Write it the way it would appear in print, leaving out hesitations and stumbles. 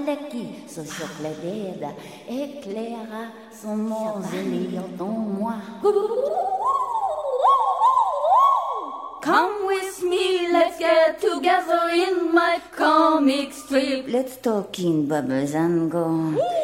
qui se soplededa éclaira son mausolée en moi. Come with me, let's get together in my comic strip. Let's talk in bubbles and go.